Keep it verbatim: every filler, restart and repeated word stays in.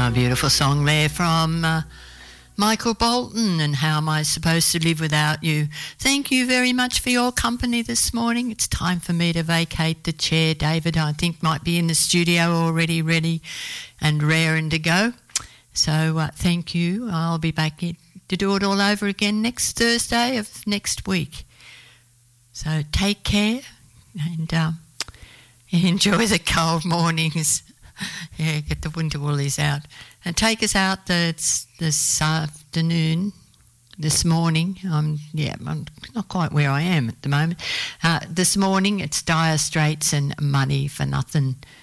A beautiful song there from uh, Michael Bolton, and How Am I Supposed to Live Without You. Thank you very much for your company this morning. It's time for me to vacate the chair. David, I think, might be in the studio already, ready and raring to go. So uh, thank you. I'll be back in to do it all over again next Thursday of next week. So take care and um, enjoy the cold mornings. Yeah, get the winter woolies out. And take us out this, this afternoon, this morning. Um, yeah, I'm not quite where I am at the moment. Uh, this morning, it's Dire Straits and Money for Nothing.